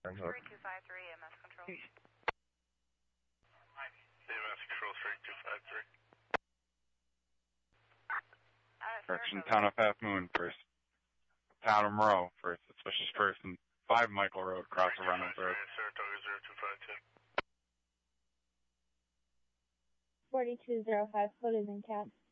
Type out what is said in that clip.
3253 EMS Control. EMS Control 3253. Correction, Town of Half Moon first. Town of Moreau first, suspicious person. 5 Michael Road, across the Reynolds Road. Saratoga 0252. 4205, Foot is in cap.